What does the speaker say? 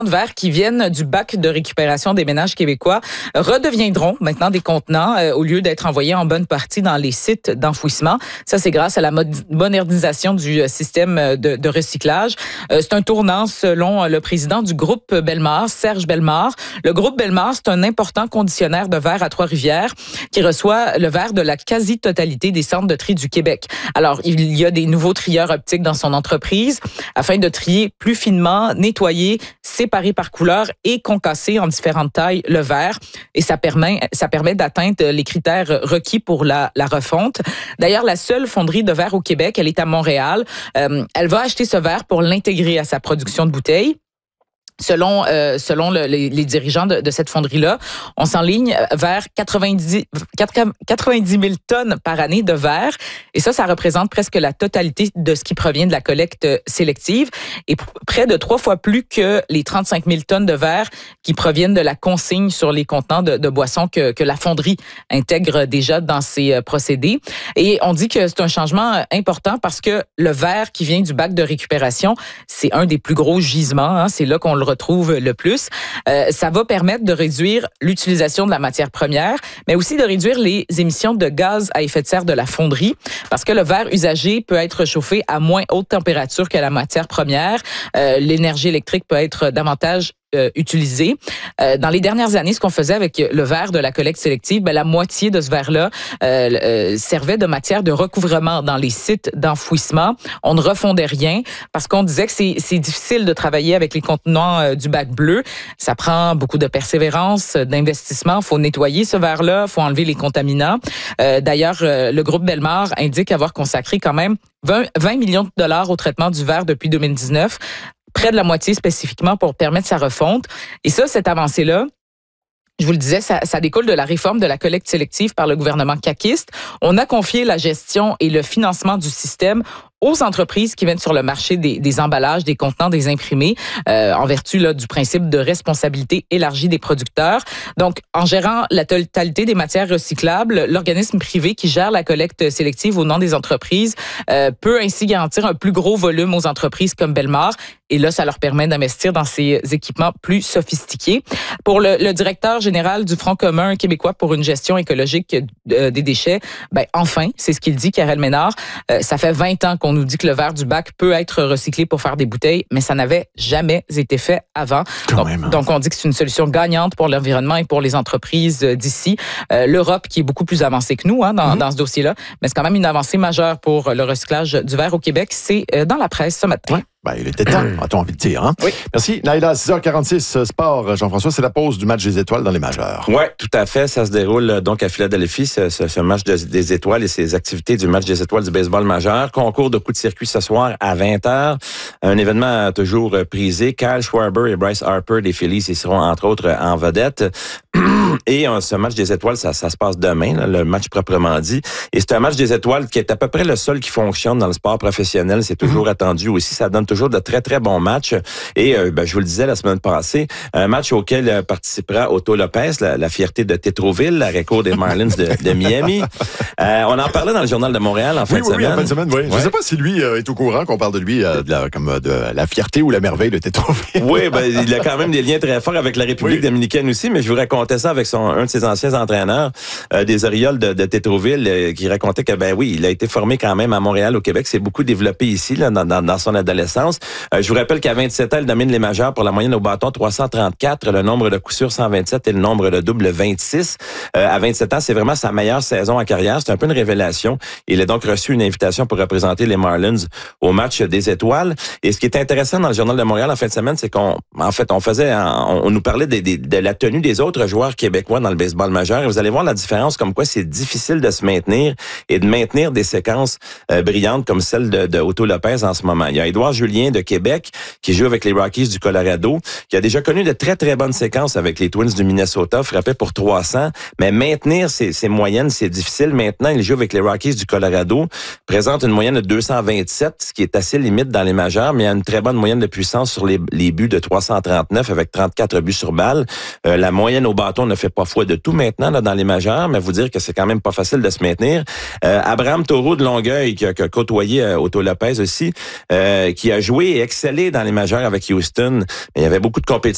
de verre qui viennent du bac de récupération des ménages québécois redeviendront maintenant des contenants au lieu d'être envoyés en bonne partie dans les sites d'enfouissement. Ça, c'est grâce à la modernisation du système de recyclage. C'est un tournant selon le président du groupe Bellemare, Serge Bellemare. Le groupe Bellemare, c'est un important conditionnaire de verre à Trois-Rivières qui reçoit le verre de la quasi-totalité des centres de tri du Québec. Alors, il y a des nouveaux trieurs optiques dans son entreprise afin de trier plus finement, nettoyer, séparer par couleur et concasser en différentes tailles le verre. Et ça permet d'atteindre les critères requis pour la refonte. D'ailleurs, la seule fonderie de verre au Québec, elle est à Montréal. Elle va acheter ce verre pour l'intégrer à sa production de bouteilles. Selon les dirigeants de cette fonderie-là, on s'enligne vers 90 000 tonnes par année de verre. Et ça représente presque la totalité de ce qui provient de la collecte sélective et près de 3 fois plus que les 35 000 tonnes de verre qui proviennent de la consigne sur les contenants de boissons que la fonderie intègre déjà dans ses procédés. Et on dit que c'est un changement important parce que le verre qui vient du bac de récupération, c'est un des plus gros gisements. Hein, c'est là qu'on le retrouve le plus. Ça va permettre de réduire l'utilisation de la matière première, mais aussi de réduire les émissions de gaz à effet de serre de la fonderie, parce que le verre usagé peut être chauffé à moins haute température que la matière première. L'énergie électrique peut être davantage utilisé. Dans les dernières années, ce qu'on faisait avec le verre de la collecte sélective, la moitié de ce verre-là servait de matière de recouvrement dans les sites d'enfouissement. On ne refondait rien parce qu'on disait que c'est difficile de travailler avec les contenants du bac bleu. Ça prend beaucoup de persévérance, d'investissement. Il faut nettoyer ce verre-là, il faut enlever les contaminants. D'ailleurs, le groupe Bellemare indique avoir consacré quand même 20 millions de dollars au traitement du verre depuis 2019. Près de la moitié spécifiquement pour permettre sa refonte. Et ça, cette avancée-là, je vous le disais, ça découle de la réforme de la collecte sélective par le gouvernement caquiste. On a confié la gestion et le financement du système aux entreprises qui viennent sur le marché des emballages, des contenants, des imprimés, en vertu du principe de responsabilité élargie des producteurs. Donc, en gérant la totalité des matières recyclables, l'organisme privé qui gère la collecte sélective au nom des entreprises peut ainsi garantir un plus gros volume aux entreprises comme Bellemare. Et là, ça leur permet d'investir dans ces équipements plus sophistiqués. Pour le directeur général du Front commun québécois pour une gestion écologique des déchets, enfin, c'est ce qu'il dit, Karel Ménard. Ça fait 20 ans qu'on nous dit que le verre du bac peut être recyclé pour faire des bouteilles, mais ça n'avait jamais été fait avant. Donc, on dit que c'est une solution gagnante pour l'environnement et pour les entreprises d'ici. L'Europe, qui est beaucoup plus avancée que nous dans ce dossier-là, mais c'est quand même une avancée majeure pour le recyclage du verre au Québec. C'est dans la presse ce matin. Ouais. Il était temps, a-t-on envie de dire. Hein? Oui. Merci. Naïla, 6h46, sport. Jean-François, c'est la pause du match des étoiles dans les majeurs. Oui, tout à fait. Ça se déroule donc à Philadelphie, ce match des étoiles et ses activités du match des étoiles du baseball majeur. Concours de coups de circuit ce soir à 20h. Un événement toujours prisé. Kyle Schwarber et Bryce Harper des Phillies, ils seront entre autres en vedette. Et ce match des étoiles, ça se passe demain, là, le match proprement dit. Et c'est un match des étoiles qui est à peu près le seul qui fonctionne dans le sport professionnel. C'est toujours attendu aussi. Ça donne toujours de très, très bons matchs. Et je vous le disais la semaine passée, un match auquel participera Otto Lopez, la fierté de Tétroville, la record des Marlins de Miami. On en parlait dans le Journal de Montréal en fin de semaine. Oui, en fin de semaine, oui. Ouais. Je ne sais pas si lui est au courant qu'on parle de lui de la fierté ou la merveille de Tétroville. Oui, il a quand même des liens très forts avec la République dominicaine aussi, mais je vous racontais ça avec un de ses anciens entraîneurs des Orioles de Tétroville qui racontait que il a été formé quand même à Montréal, au Québec. C'est beaucoup développé ici là, dans son adolescence. Je vous rappelle qu'à 27 ans, il domine les majeurs pour la moyenne au bâton 334, le nombre de coups sûrs 127 et le nombre de doubles 26. À 27 ans, c'est vraiment sa meilleure saison en carrière. C'est un peu une révélation. Il a donc reçu une invitation pour représenter les Marlins au match des étoiles. Et ce qui est intéressant dans le Journal de Montréal en fin de semaine, c'est qu'on nous parlait de la tenue des autres joueurs québécois dans le baseball majeur. Et vous allez voir la différence, comme quoi c'est difficile de se maintenir et de maintenir des séquences brillantes comme celle de Otto Lopez en ce moment. Il y a Édouard Julien de Québec qui joue avec les Rockies du Colorado, qui a déjà connu de très, très bonnes séquences avec les Twins du Minnesota, frappé pour 300. Mais maintenir ces moyennes, c'est difficile. Maintenant, il joue avec les Rockies du Colorado, présente une moyenne de 227, ce qui est assez limite dans les majeurs, mais il y a une très bonne moyenne de puissance sur les buts de 339 avec 34 buts sur balle. La moyenne au bâton ne fait pas foi de tout maintenant là, dans les majeurs, mais vous dire que c'est quand même pas facile de se maintenir. Abraham Taureau de Longueuil, qui a côtoyé Otto Lopez aussi, qui a joué et excellé dans les majeurs avec Houston. Mais il y avait beaucoup de compétition